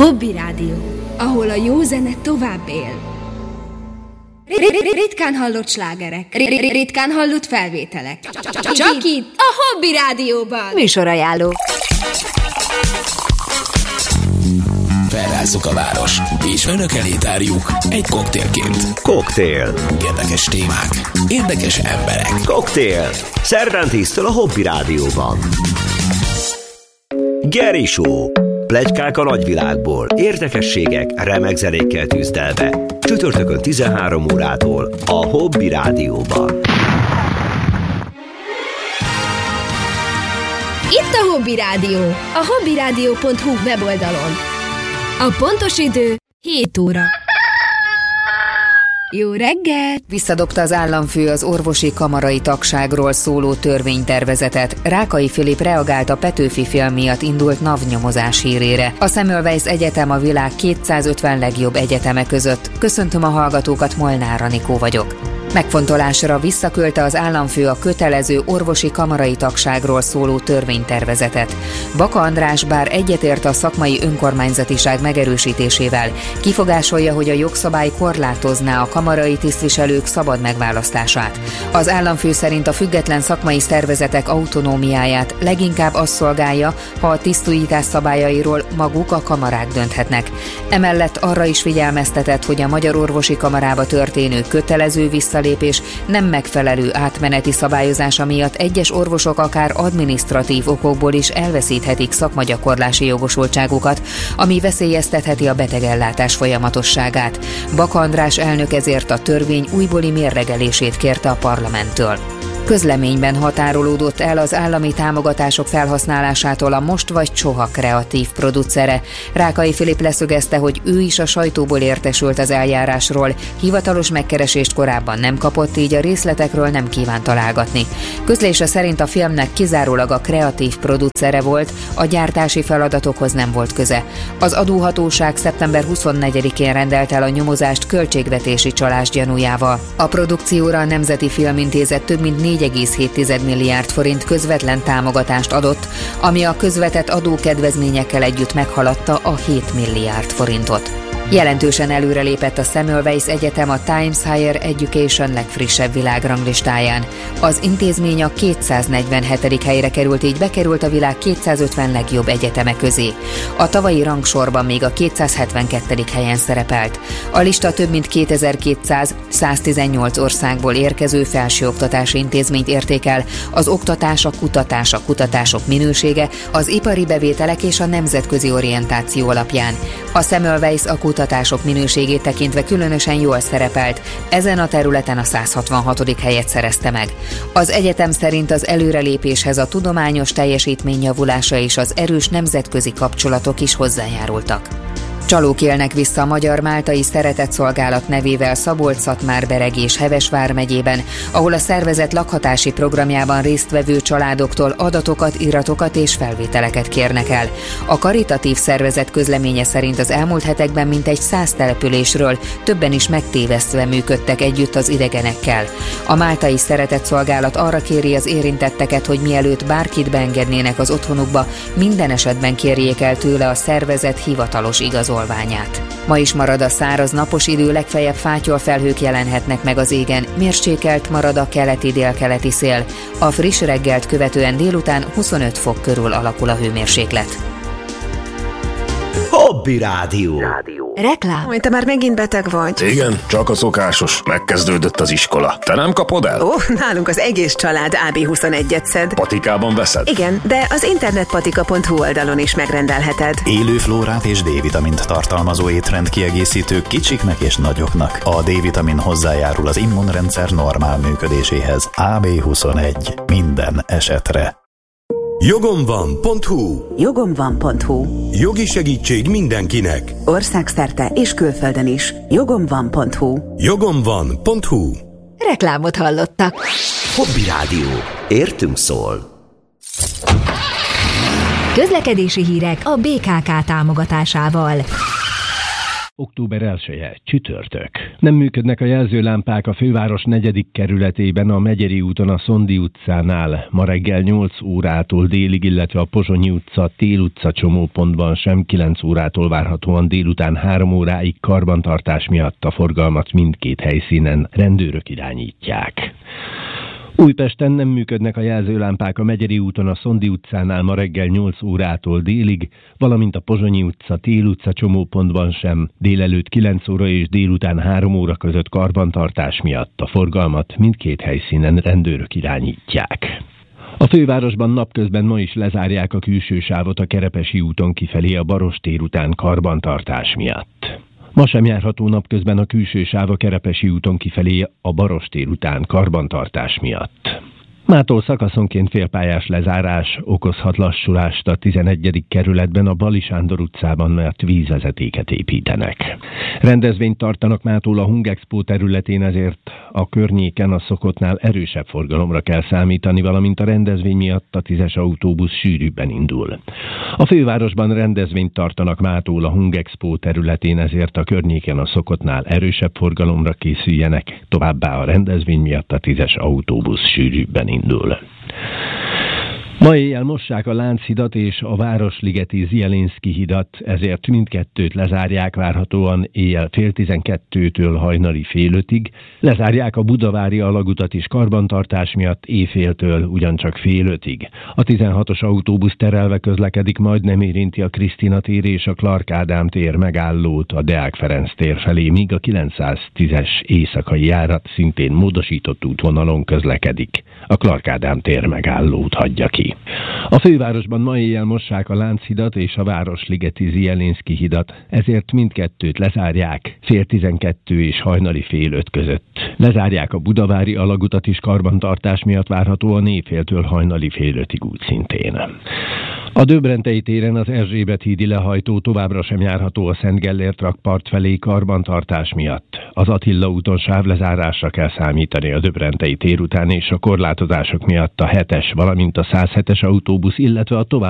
Hobby Rádió, ahol a jó zene tovább él. Ritkán hallott slágerek, ritkán hallott felvételek. Csak itt, a Hobby Rádióban. Műsorajánló. Felrázzuk a város, és önök elé tárjuk egy koktélként. Koktél. Érdekes témák, érdekes emberek. Koktél. Szerdán 10-től a Hobby Rádióban. Geri Show. Pletykák a nagyvilágból, érdekességek, remek zenékkel tűzdelve. Csütörtökön 13 órától a Hobby Rádióban. Itt a Hobby Rádió, a hobbyradio.hu weboldalon. A pontos idő 7 óra. Jó reggelt! Visszadobta az államfő az orvosi kamarai tagságról szóló törvénytervezetet. Rákai Filip reagált a Petőfi film miatt indult NAV nyomozás hírére. A Semmelweis Egyetem a világ 250 legjobb egyeteme között. Köszöntöm a hallgatókat, Molnár Anikó vagyok. Megfontolásra visszaküldte az államfő a kötelező orvosi kamarai tagságról szóló törvénytervezetet. Baka András bár egyetért a szakmai önkormányzatiság megerősítésével, kifogásolja, hogy a jogszabály korlátozná a kamarai tisztviselők szabad megválasztását. Az államfő szerint a független szakmai szervezetek autonómiáját leginkább az szolgálja, ha a tisztújítás szabályairól maguk a kamarák dönthetnek. Emellett arra is figyelmeztetett, hogy a Magyar Orvosi Kamarába történő kötelező visszalépés nem megfelelő átmeneti szabályozása miatt egyes orvosok akár adminisztratív okokból is elveszíthetik szakmagyakorlási jogosultságukat, ami veszélyeztetheti a betegellátás folyamatosságát. Baka András elnök ezért a törvény újbóli mérlegelését kérte a parlamenttől. Közleményben határolódott el az állami támogatások felhasználásától a Most vagy Soha kreatív producere. Rákai Filip leszögezte, hogy ő is a sajtóból értesült az eljárásról, hivatalos megkeresést korábban nem kapott, így a részletekről nem kíván találgatni. Közlése szerint a filmnek kizárólag a kreatív producere volt, a gyártási feladatokhoz nem volt köze. Az adóhatóság szeptember 24-én rendelt el a nyomozást költségvetési csalás gyanújával. A produkcióra a Nemzeti Filmintézet több mint 4,7 milliárd forint közvetlen támogatást adott, ami a közvetett adókedvezményekkel együtt meghaladta a 7 milliárd forintot. Jelentősen előrelépett a Semmelweis Egyetem a Times Higher Education legfrissebb világranglistáján. Az intézmény a 247. helyre került, így bekerült a világ 250 legjobb egyeteme közé. A tavalyi rangsorban még a 272. helyen szerepelt. A lista több mint 2200-118 országból érkező felsőoktatási intézményt értékel, az oktatás, a kutatások minősége, az ipari bevételek és a nemzetközi orientáció alapján. A Semmelweis a kutatások minőségét tekintve különösen jól szerepelt, ezen a területen a 166. helyet szerezte meg. Az egyetem szerint az előrelépéshez a tudományos teljesítmény javulása és az erős nemzetközi kapcsolatok is hozzájárultak. Csalók élnek vissza a Magyar-Máltai Szeretetszolgálat nevével Szabolcs-Szatmár-Bereg és Hevesvár megyében, ahol a szervezet lakhatási programjában résztvevő családoktól adatokat, iratokat és felvételeket kérnek el. A karitatív szervezet közleménye szerint az elmúlt hetekben mintegy 100 településről többen is megtévesztve működtek együtt az idegenekkel. A Máltai Szeretetszolgálat arra kéri az érintetteket, hogy mielőtt bárkit beengednének az otthonukba, minden esetben kérjék el tőle a szervezet hivatalos igazolványát. Ma is marad a száraz napos idő, legfeljebb fátyolfelhők jelenhetnek meg az égen, mérsékelt marad a keleti-délkeleti szél. A friss reggelt követően délután 25 fok körül alakul a hőmérséklet. Hobby Rádió. Reklám. Te már megint beteg vagy. Igen, csak a szokásos. Megkezdődött az iskola. Te nem kapod el? Nálunk az egész család AB21-et szed. Patikában veszed? Igen, de az internetpatika.hu oldalon is megrendelheted. Élő flórát és D-vitamint tartalmazó étrendkiegészítők kicsiknek és nagyoknak. A D-vitamin hozzájárul az immunrendszer normál működéséhez. AB21. Minden esetre. Jogomvan.hu. Jogomvan.hu. Jogi segítség mindenkinek. Országszerte és külföldön is. Jogomvan.hu. Jogomvan.hu. Reklámot hallottak. Hobby Rádió. Értünk szól. Közlekedési hírek a BKK támogatásával. Október 1-e, csütörtök. Nem működnek a jelzőlámpák a főváros 4. kerületében, a Megyeri úton a Szondi utcánál. Ma reggel 8 órától délig, illetve a Pozsonyi utca, Tél utca csomópontban sem 9 órától várhatóan délután 3 óráig karbantartás miatt a forgalmat mindkét helyszínen rendőrök irányítják. Újpesten nem működnek a jelzőlámpák a Megyeri úton a Szondi utcánál ma reggel 8 órától délig, valamint a Pozsonyi utca, Tél utca csomópontban sem délelőtt 9 óra és délután 3 óra között karbantartás miatt a forgalmat mindkét helyszínen rendőrök irányítják. A fővárosban napközben ma is lezárják a külső sávot a Kerepesi úton kifelé a Barostér után karbantartás miatt. Ma sem járható napközben a külső sáv a Kerepesi úton kifelé a Barostér után karbantartás miatt. Mától szakaszonként félpályás lezárás okozhat lassulást a 11. kerületben a Bali Sándor utcában, mert vízvezetéket építenek. Rendezvényt tartanak mától a Hungexpo területén, ezért a környéken a szokottnál erősebb forgalomra kell számítani, valamint a rendezvény miatt a 10-es autóbusz sűrűbben indul. A fővárosban rendezvényt tartanak mától a Hungexpo területén, ezért a környéken a szokottnál erősebb forgalomra készüljenek, továbbá a rendezvény miatt a 10-es autóbusz sűrűbben indul. Ma éjjel mossák a Lánchidat és a Városligeti Zielinszky hidat, ezért mindkettőt lezárják várhatóan éjjel 10:30-től hajnali fél 5-ig. Lezárják a budavári alagutat is karbantartás miatt éjféltől ugyancsak fél 5-ig. A 16-os autóbusz terelve közlekedik, majd nem érinti a Krisztina tér és a Clark Ádám tér megállót a Deák Ferenc tér felé, míg a 910-es éjszakai járat szintén módosított útvonalon közlekedik. A Clark Ádám tér megállót hagyja ki. A fővárosban ma éjjel mossák a Lánchidat és a Városligeti Zielinszky hidat, ezért mindkettőt lezárják 10:30 és hajnali fél 5 között. Lezárják a budavári alagutat is karbantartás miatt várhatóan éjféltől hajnali fél 5-ig úgy szintén. A Döbrentei téren az Erzsébet hídi lehajtó továbbra sem járható a Szent Gellért rakpart felé karbantartás miatt. Az Attila úton sávlezárásra kell számítani a Döbrentei tér után, és a korlátozások miatt a 7-es, valamint a 107-es autóbusz, illetve a tovább